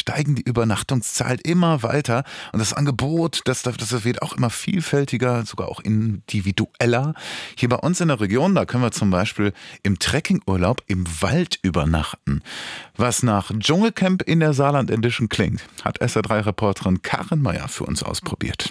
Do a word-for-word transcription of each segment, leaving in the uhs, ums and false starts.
steigen die Übernachtungszahlen immer weiter und das Angebot, das, das wird auch immer vielfältiger, sogar auch individueller. Hier bei uns in der Region, da können wir zum Beispiel im Trekkingurlaub im Wald übernachten. Was nach Dschungelcamp in der Saarland Edition klingt, hat S R drei Reporterin Karin Meyer für uns ausprobiert.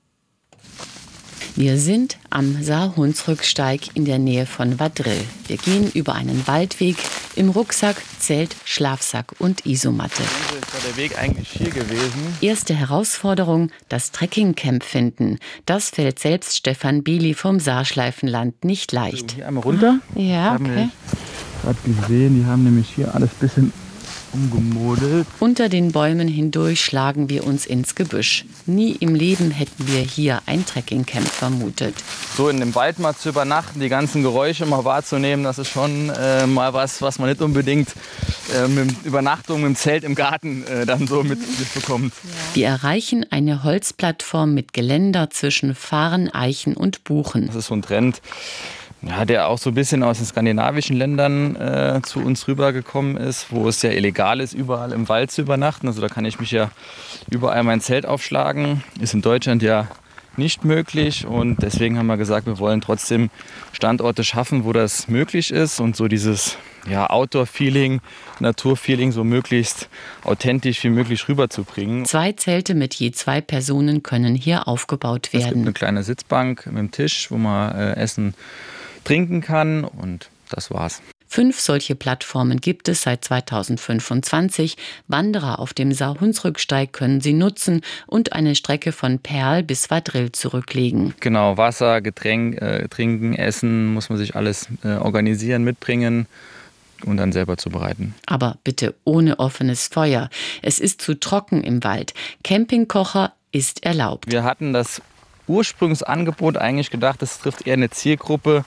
Wir sind am Saar-Hunsrück-Steig in der Nähe von Vadril. Wir gehen über einen Waldweg, im Rucksack Zelt, Schlafsack und Isomatte. Jetzt war der Weg eigentlich hier gewesen. Erste Herausforderung, das Trekkingcamp finden. Das fällt selbst Stefan Bili vom Saarschleifenland nicht leicht. Hier einmal runter. Ja, okay. Gerade gesehen, die haben nämlich hier alles ein bisschen umgemodelt. Unter den Bäumen hindurch schlagen wir uns ins Gebüsch. Nie im Leben hätten wir hier ein Trekkingcamp vermutet. So in dem Wald mal zu übernachten, die ganzen Geräusche mal wahrzunehmen, das ist schon äh, mal was, was man nicht unbedingt äh, mit Übernachtung im Zelt im Garten äh, dann so mit, mitbekommt. Wir erreichen eine Holzplattform mit Geländer zwischen Farn, Eichen und Buchen. Das ist so ein Trend, ja, der auch so ein bisschen aus den skandinavischen Ländern äh, zu uns rübergekommen ist, wo es ja illegal ist, überall im Wald zu übernachten. Also da kann ich mich ja überall mein Zelt aufschlagen. Ist in Deutschland ja nicht möglich und deswegen haben wir gesagt, wir wollen trotzdem Standorte schaffen, wo das möglich ist und so dieses ja, Outdoor-Feeling, Natur-Feeling so möglichst authentisch wie möglich rüberzubringen. Zwei Zelte mit je zwei Personen können hier aufgebaut werden. Es gibt eine kleine Sitzbank mit einem Tisch, wo man äh, essen, trinken kann und das war's. Fünf solche Plattformen gibt es seit zweitausendfünfundzwanzig. Wanderer auf dem Saar-Hunsrück-Steig können sie nutzen und eine Strecke von Perl bis Vadril zurücklegen. Genau, Wasser, Getränk, äh, trinken, essen, muss man sich alles äh, organisieren, mitbringen und dann selber zubereiten. Aber bitte ohne offenes Feuer. Es ist zu trocken im Wald. Campingkocher ist erlaubt. Wir hatten das Ursprungsangebot eigentlich gedacht, das trifft eher eine Zielgruppe,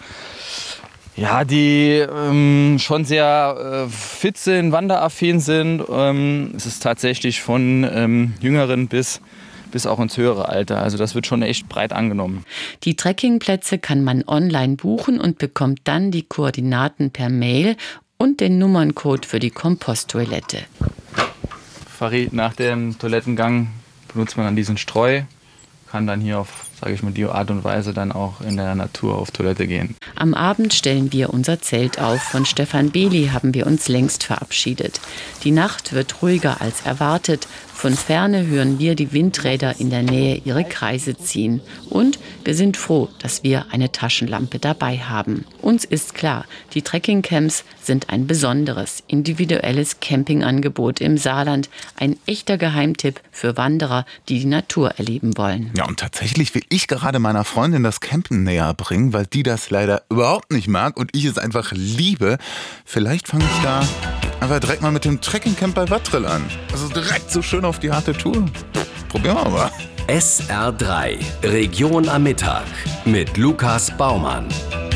ja, die ähm, schon sehr äh, fit sind, wanderaffin sind. Ähm, es ist tatsächlich von ähm, Jüngeren bis, bis auch ins höhere Alter. Also das wird schon echt breit angenommen. Die Trekkingplätze kann man online buchen und bekommt dann die Koordinaten per Mail und den Nummerncode für die Komposttoilette. Farid, nach dem Toilettengang benutzt man dann diesen Streu, kann dann hier auf, sage ich mal, die Art und Weise dann auch in der Natur auf Toilette gehen. Am Abend stellen wir unser Zelt auf. Von Stefan Bili haben wir uns längst verabschiedet. Die Nacht wird ruhiger als erwartet. Von Ferne hören wir die Windräder in der Nähe ihre Kreise ziehen. Und wir sind froh, dass wir eine Taschenlampe dabei haben. Uns ist klar, die Trekkingcamps sind ein besonderes, individuelles Campingangebot im Saarland. Ein echter Geheimtipp für Wanderer, die die Natur erleben wollen. Ja, und tatsächlich will ich gerade meiner Freundin das Campen näher bringen, weil die das leider überhaupt nicht mag und ich es einfach liebe. Vielleicht fange ich da einfach direkt mal mit dem Trekkingcamp bei Vadril an. Also direkt so schön auf die harte Tour. Probieren wir mal. S R drei, Region am Mittag mit Lukas Baumann.